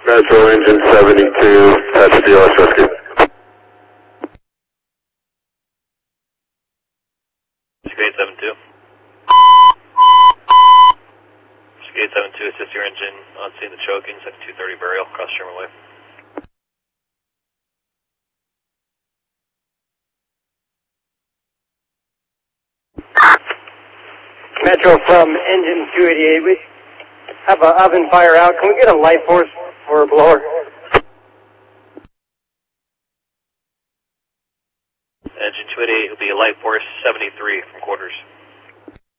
Metro engine 72, touch BLS rescue. Skate 72. Skate 72, assist your engine on scene the choking, 7230 burial, across Sherman Way. Metro from engine 288, we have an oven fire out. Can we get a light force for a blower? Engine 288 will be a light force 73 from quarters.